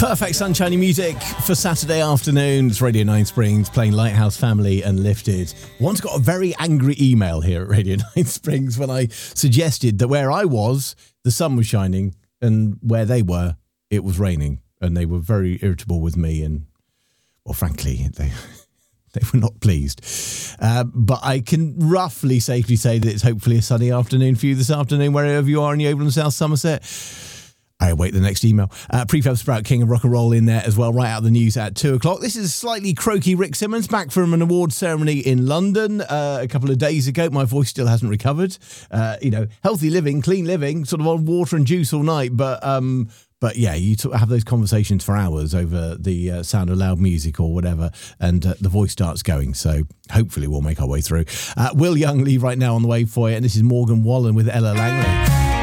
Perfect sunshiny music for Saturday afternoon. It's Radio 9 Springs playing Lighthouse Family and Lifted. Once got a very angry email here at Radio 9 Springs when I suggested that where I was, the sun was shining, and where they were, it was raining. And they were very irritable with me, and, well, frankly, they were not pleased. But I can roughly safely say that it's hopefully a sunny afternoon for you this afternoon, wherever you are in Yeovil and South Somerset. I await the next email. Prefab Sprout, King of Rock and Roll, in there as well, right out of the news at 2 o'clock. This is slightly croaky Rick Simmons, back from an awards ceremony in London a couple of days ago. My voice still hasn't recovered. Healthy living, clean living, sort of on water and juice all night. But yeah, you have those conversations for hours over the sound of loud music or whatever, and the voice starts going. So hopefully we'll make our way through. Will Young Leave right now on the way for you, and this is Morgan Wallen with Ella Langley.